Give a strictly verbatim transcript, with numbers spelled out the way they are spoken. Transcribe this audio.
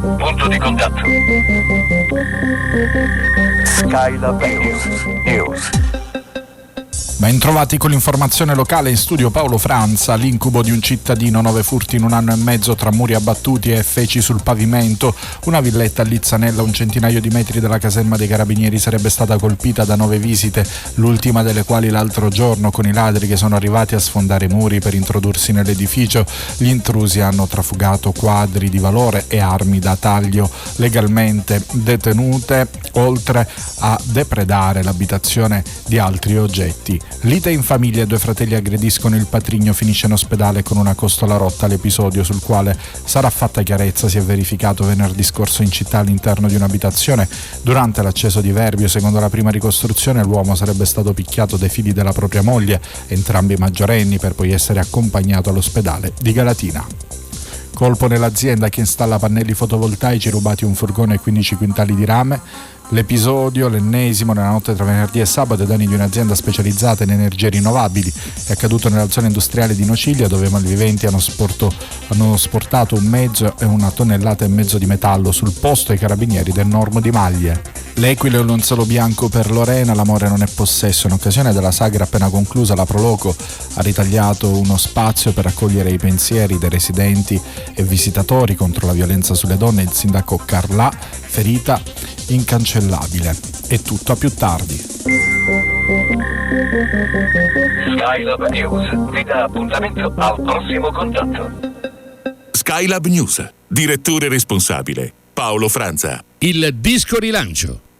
Punto di contatto. Skylab News. News. Ben trovati con l'informazione locale, in studio Paolo Franza. L'incubo di un cittadino, nove furti in un anno e mezzo tra muri abbattuti e feci sul pavimento. Una villetta a Lizzanella, un centinaio di metri dalla caserma dei Carabinieri, sarebbe stata colpita da nove visite, l'ultima delle quali l'altro giorno, con i ladri che sono arrivati a sfondare i muri per introdursi nell'edificio. Gli intrusi hanno trafugato quadri di valore e armi da taglio legalmente detenute, oltre a depredare l'abitazione di altri oggetti. Lite in famiglia, due fratelli aggrediscono il patrigno, finisce in ospedale con una costola rotta. L'episodio, sul quale sarà fatta chiarezza, si è verificato venerdì scorso in città all'interno di un'abitazione. Durante l'acceso di Verbio, secondo la prima ricostruzione, l'uomo sarebbe stato picchiato dai figli della propria moglie, entrambi maggiorenni, per poi essere accompagnato all'ospedale di Galatina. Colpo nell'azienda che installa pannelli fotovoltaici, rubati un furgone e quindici quintali di rame. L'episodio, l'ennesimo nella notte tra venerdì e sabato, ai danni di un'azienda specializzata in energie rinnovabili. È accaduto nella zona industriale di Nociglia, dove malviventi hanno, sporto, hanno sportato un mezzo e una tonnellata e mezzo di metallo sul posto ai carabinieri del Normo di Maglie. L'Equilo e l'On Solo Bianco per Lorena, l'amore non è possesso. In occasione della sagra appena conclusa, la Proloco ha ritagliato uno spazio per accogliere i pensieri dei residenti e visitatori contro la violenza sulle donne. Il sindaco Carlà, ferita incancellabile. È tutto, a più tardi. Skylab News vi dà appuntamento al prossimo contatto. Skylab News, direttore responsabile Paolo Franza. Il disco rilancio.